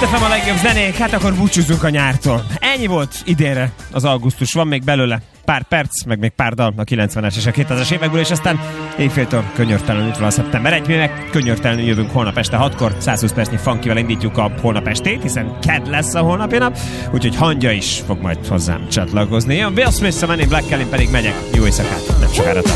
FM a legjobb zenék, hát akkor búcsúzzunk a nyártól. Ennyi volt idénre az augusztus, van még belőle pár perc, meg még pár dal a 90-es és a 2000-es évekből, és aztán éjféltől könyörtelenül itt van a szeptember 1, mi meg könyörtelenül jövünk holnap este 6-kor, 120 percnyi funkival indítjuk a holnap estét, hiszen kedd lesz a holnapi nap, úgyhogy Hangya is fog majd hozzám csatlakozni. A Will Smith, a Men in Black-kel, én pedig megyek, jó éjszakát, nem sokára.